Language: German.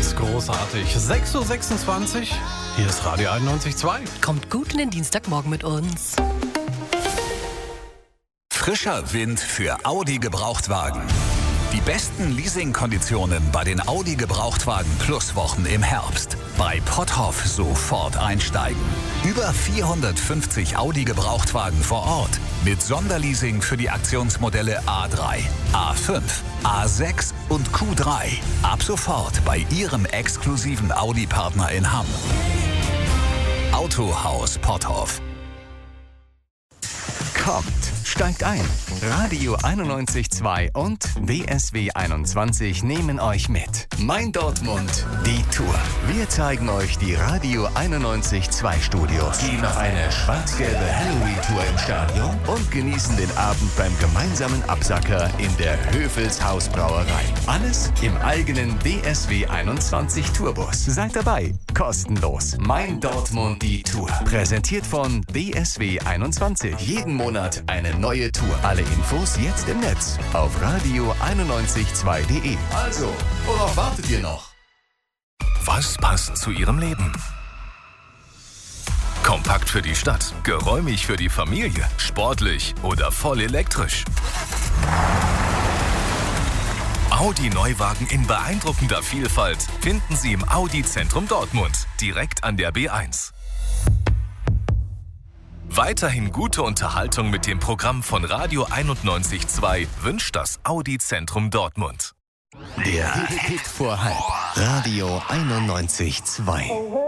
ist großartig. 6.26 Uhr, hier ist Radio 91.2. Kommt gut in den Dienstagmorgen mit uns. Frischer Wind für Audi Gebrauchtwagen. Die besten Leasingkonditionen bei den Audi Gebrauchtwagen Plus Wochen im Herbst. Bei Potthoff sofort einsteigen. Über 450 Audi Gebrauchtwagen vor Ort. Mit Sonderleasing für die Aktionsmodelle A3, A5, A6 und Q3. Ab sofort bei Ihrem exklusiven Audi-Partner in Hamm. Autohaus Potthoff. Kommt, steigt ein. Radio 91.2 und WSW 21 nehmen euch mit. Mein Dortmund, die Tour. Wir zeigen euch die Radio 91.2 Studios, gehen auf eine schwarz-gelbe Halloween-Tour im Stadion und genießen den Abend beim gemeinsamen Absacker in der Höfels Hausbrauerei. Alles im eigenen WSW 21 Tourbus. Seid dabei, kostenlos. Mein Dortmund, die Tour. Präsentiert von WSW 21. Jeden Monat eine neue Tour. Alle Infos jetzt im Netz auf radio912.de. Also, worauf wartet ihr noch? Was passt zu Ihrem Leben? Kompakt für die Stadt, geräumig für die Familie, sportlich oder voll elektrisch. Audi-Neuwagen in beeindruckender Vielfalt finden Sie im Audi-Zentrum Dortmund, direkt an der B1. Weiterhin gute Unterhaltung mit dem Programm von Radio 91.2 wünscht das Audi-Zentrum Dortmund. Der Hit vor halb. Radio 91.2.